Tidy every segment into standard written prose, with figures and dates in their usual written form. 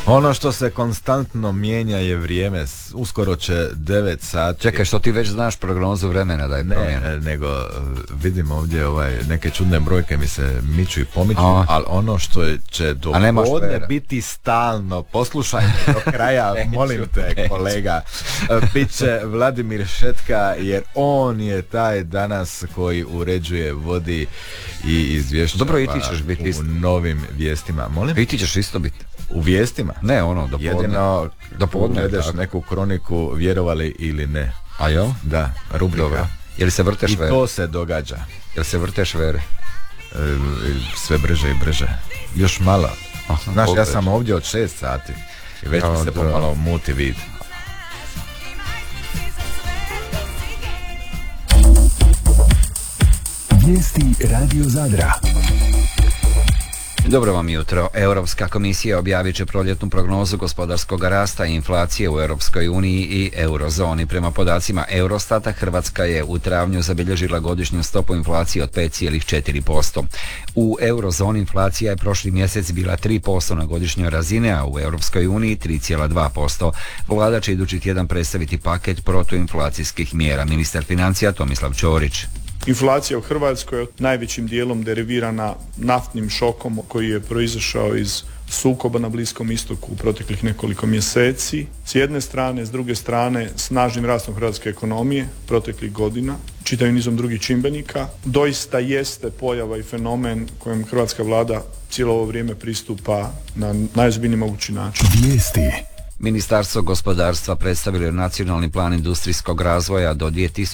Ono što se konstantno mijenja je vrijeme. Uskoro će 9 sati. Čekaj, što ti već znaš prognozu vremena da je promjena? Ne, nego vidim ovdje neke čudne brojke mi se miču i pomiču, ali ono što će do podne biti stalno, poslušaj do kraja, molim te kolega, bit će Vladimir Šetka, jer on je taj danas koji uređuje, vodi i izvješćava. Dobro, i ti ćeš biti u novim vijestima. Molim? I ti ćeš isto biti. U vijestima? Ne, do podne. Jedino do podne uvedeš neku kroniku, vjerovali ili ne. A jo? Da, rubrika. Dobro. Jel se vrteš I vere? to se događa. Jel se vrteš vere? Sve brže i brže. Još malo. Znaš, ja sam ovdje od 6 sati i već mi se pomalo muti vid. Vijesti Radio Zadra. Dobro vam jutro. Europska komisija objavit će proljetnu prognozu gospodarskog rasta i inflacije u Europskoj uniji i eurozoni. Prema podacima Eurostata, Hrvatska je u travnju zabilježila godišnju stopu inflacije od 5,4%. U eurozoni inflacija je prošli mjesec bila 3% na godišnjoj razini, a u Europskoj uniji 3,2%. Vlada će idući tjedan predstaviti paket protuinflacijskih mjera. Ministar financija Tomislav Ćorić. Inflacija u Hrvatskoj je najvećim dijelom derivirana naftnim šokom koji je proizašao iz sukoba na Bliskom istoku u proteklih nekoliko mjeseci. S jedne strane, s druge strane, snažnim rastom hrvatske ekonomije proteklih godina, čitavim nizom drugih čimbenika, doista jeste pojava i fenomen kojem hrvatska vlada cijelo ovo vrijeme pristupa na najozbiljniji mogući način. Vijesti. Ministarstvo gospodarstva predstavilo je nacionalni plan industrijskog razvoja do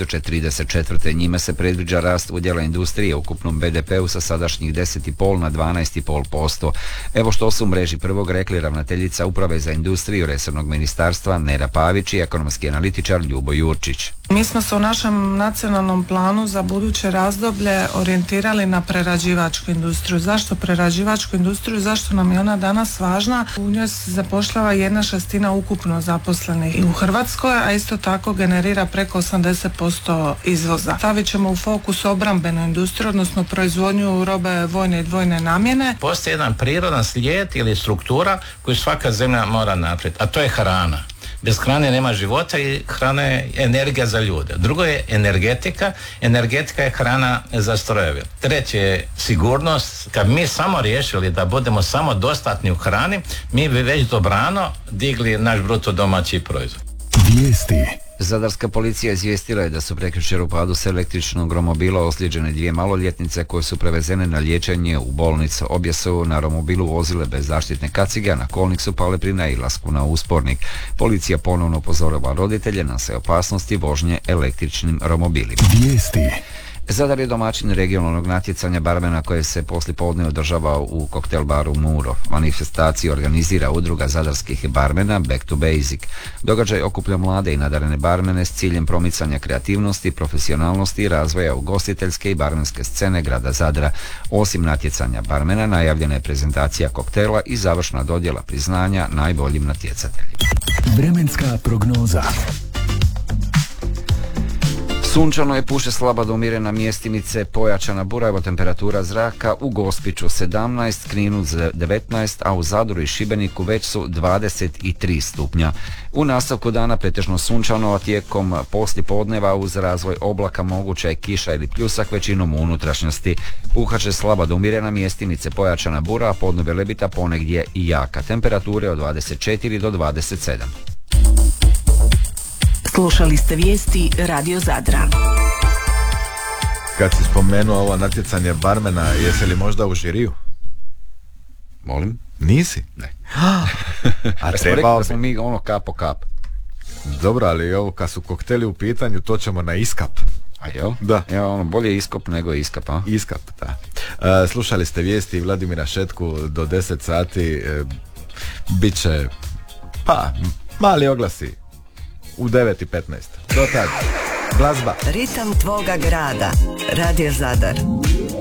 2034. Njime se predviđa rast udjela industrije u ukupnom BDP-u sa sadašnjih 10,5 na 12,5%. Evo što su u mreži prvog rekli ravnateljica Uprave za industriju resornog ministarstva Nera Pavić i ekonomski analitičar Ljubo Jurčić. Mi smo se u našem nacionalnom planu za buduće razdoblje orijentirali na prerađivačku industriju. Zašto prerađivačku industriju? Zašto nam je ona danas važna? U njoj se zapošljava 1/6 ukupno zaposlenih u Hrvatskoj, a isto tako generira preko 80% izvoza. Stavit ćemo u fokus obrambenu industriju, odnosno proizvodnju robe vojne i dvojne namjene. Postoji jedan prirodan slijed ili struktura koju svaka zemlja mora napraviti, a to je hrana. Bez hrane nema života i hrana je energija za ljude. Drugo je energetika. Energetika je hrana za strojeve. Treće je sigurnost. Kad mi samo riješili da budemo samo dostatni u hrani, mi bi već dobrano digli naš bruto domaći proizvod. Vijesti. Zadarska policija izvijestila je da su prekjučer u padu s električnog romobila ozlijeđene 2 maloljetnice koje su prevezene na liječenje u bolnicu. Obje su na romobilu vozile bez zaštitne kacige, a na kolnik su pale pri nailasku na uspornik. Policija ponovno upozorava roditelje na sve opasnosti vožnje električnim romobilima. Vijesti. Zadar je domaćin regionalnog natjecanja barmena koje se poslijepodne održava u koktel baru Muro. Manifestaciju organizira udruga zadarskih barmena Back to Basic. Događaj okuplja mlade i nadarene barmene s ciljem promicanja kreativnosti, profesionalnosti i razvoja ugostiteljske i barmenske scene grada Zadra. Osim natjecanja barmena najavljena je prezentacija koktela i završna dodjela priznanja najboljim natjecateljima. Vremenska prognoza. Sunčano je, puše slaba do umjerena mjestimice, pojačana bura, evo temperatura zraka u Gospiću 17, Kninu 19, a u Zadru i Šibeniku već su 23 stupnja. U nastavku dana pretežno sunčano, a tijekom poslijepodneva uz razvoj oblaka moguća je kiša ili pljusak većinom u unutrašnjosti. Puhat će slaba do umjerena mjestimice, pojačana bura, a podne velebita ponegdje i jaka. Temperature od 24 do 27. Slušali ste vijesti Radio Zadra. Kad si spomenuo ovo natjecanje barmena, jesi li možda u žiriju? Molim? Nisi? Ne. A trebao da smo mi kap po kap. Dobro, ali ovo kad su kokteli u pitanju, to ćemo na iskap. A jo? Da. Ja, bolje iskop nego iskap, a? Iskap, da. Slušali ste vijesti Vladimira Šetku do 10 sati. Bit će, mali oglasi. U 9:15. Do tad. Glazba. Ritam tvoga grada. Radio Zadar.